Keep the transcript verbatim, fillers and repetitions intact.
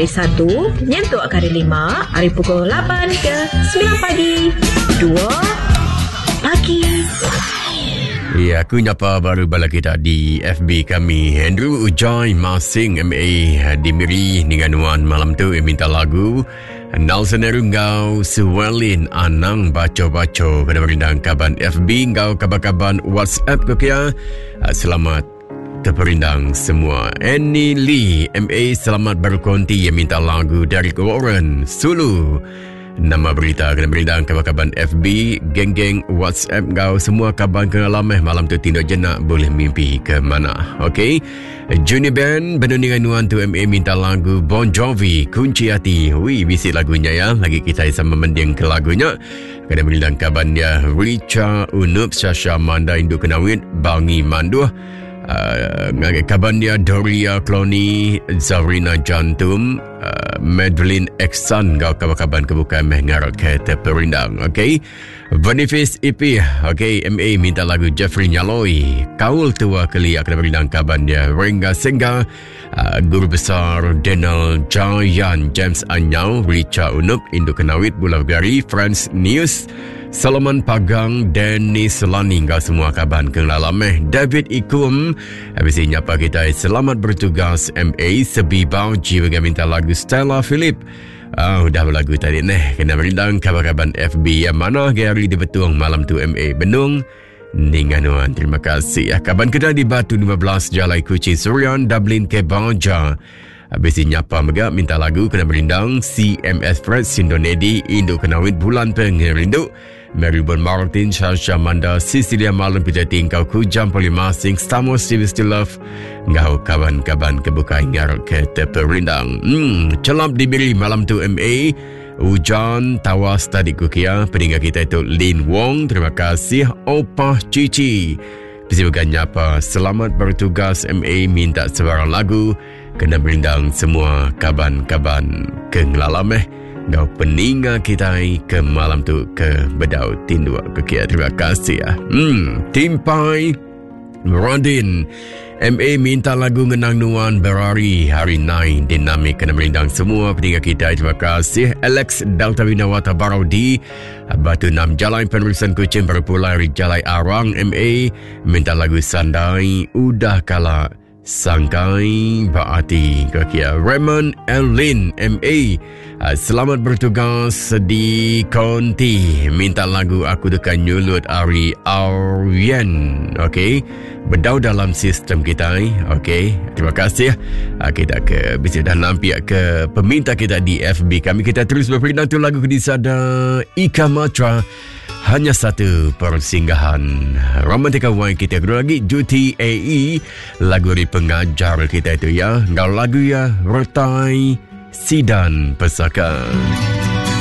hari satu, nyentuk hari lima, hari pukul lapan ke sembilan pagi. Dua pagi. Ya, aku nyapa baru bala kita di F B kami. Andrew Ujai Masing M A di Miri dengan Wan malam tu minta lagu. Nelson Erunggau Suwelin Anang baco-baco pada berindang kaban F B ngau kabar-kaban WhatsApp ke kia. Selamat terperindang semua. Annie Lee M A selamat berkonti yang minta lagu dari Warren Sulu. Nama berita kena berindang kabar-kabar F B, geng-geng WhatsApp kau semua kabar kena lameh malam tu tindak jenak boleh mimpi ke mana. Okey. Junior Band benundingan nuan tu M A minta lagu Bon Jovi Kunci Hati. Wih, bisik lagunya ya. Lagi kita sama mending ke lagunya. Kena berindang kabar dia Richa Unup Sasha Manda Induk Kenawit Bangi Manduh. Uh, kaban dia Doria Cloney Zarina Jantum uh, Madeline Eksan kau kabar-kabar kebukaan mengarut ke terperindang. Okay, Boniface E P. Okay, M A minta lagu Jeffrey Nyaloi Kaul Tua Keli akan berindang kaban dia Rengga Sengga uh, Guru Besar Daniel Jayan James Anyau Richa Unup Induk Kenawit Bulau Gari France News Solomon Pagang, Dennis Lani, kau semua kaban ke lalameh. David Ikum, habis ini apa kita selamat bertugas M A Sebibau jiwa minta lagu Stella Philip. Ah, dah berlagu tadi neh. Kena berindang kabar-kabar F B yang mana Gary di Betung malam tu M A Benung. Ninganuan, terima kasih. Kaban kita di Batu lima belas Jalai Kuching Surian, Dublin ke Baja. Habis ini apa mega minta lagu kena berindang C M S Fred Sindonedi Indo Kenawit Bulan Pengerindu. Marybon Martin, Shasha Manda, Cecilia Malun, Peter Tingkau, Kujam Polimasing, Stamos, Steve Love, ngau kaban-kaban kebukai ngarut ke terperindang. Hmm, celap diberi malam tu M A, hujan tawas tadi kukia, peninggal kita itu Lin Wong, terima kasih, Opah Cici. Kesibukan nyapa, selamat bertugas M A minta sebarang lagu, kena berindang semua kaban-kaban ke ngelalameh. Kau peninggal kita ke malam tu ke bedau tindu ke kia. Terima kasih ya. Hmm, Timpai Rodin M A minta lagu ngenang nuan berari hari nine dinamik kena merindang semua peninggal kita. Terima kasih Alex Delta Winawata Barodi Batu enam Jalai Penurisan Kucing Berpulai Jalai Arang M A minta lagu Sandai Udah Kala Sangkai Baati Kakia. Raymond Elin M A uh, selamat bertugas di Konti minta lagu Aku Dekat Nyulut Ari Aryan. Okey, berdau dalam sistem kita. Okey, terima kasih. uh, Kita ke bisa dah nampak ke peminta kita di F B kami. Kita terus berpindah tu lagu Kedisada Ika Matra. Hanya satu persinggahan romantika wine kita kedua lagi Juti A E lagu dari pengajar kita itu ya. Kalau lagu ya Rotai Sidan Pesaka.